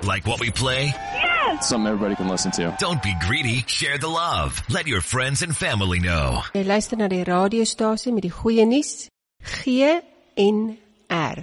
Like what we play? Something everybody can listen to. Don't be greedy. Share the love. Let your friends and family know. Jy luister na die radiostasie met die goeie nuus, GNR.